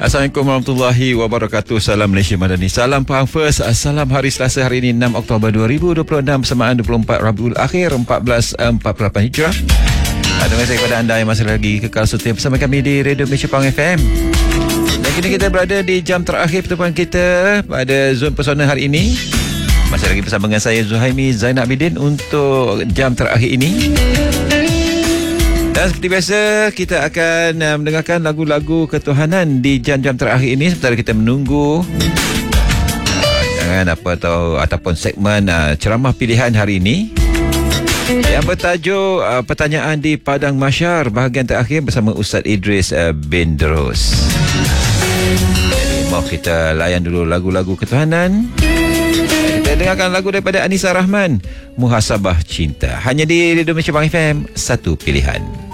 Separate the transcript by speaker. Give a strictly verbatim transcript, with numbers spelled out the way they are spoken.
Speaker 1: Assalamualaikum warahmatullahi wabarakatuh. Salam Malaysia Madani. Salam Pahang First. Salam hari Selasa hari ini enam Oktober dua ribu dua puluh enam bersamaan dua puluh empat Rabiul Akhir empat belas empat puluh lapan Hijrah. Terima kasih kepada anda yang masih lagi kekal setia bersama kami di Radio Malaysia Pahang F M. Dan kini kita berada di jam terakhir pertemuan kita pada Zon Pesona hari ini. Masih lagi bersama dengan saya Zuhaimi Zainal Abidin untuk jam terakhir ini. Dan seperti biasa kita akan uh, mendengarkan lagu-lagu ketuhanan di jam-jam terakhir ini sementara kita menunggu uh, jangan apa atau ataupun segmen uh, ceramah pilihan hari ini yang bertajuk uh, pertanyaan di Padang Mahsyar bahagian terakhir bersama Ustaz Idris uh, bin Terus. Jadi mau kita layan dulu lagu-lagu ketuhanan. Kita dengarkan lagu daripada Anisa Rahman, Muhasabah Cinta. Hanya di Radio Malaysia Pahang F M, satu pilihan.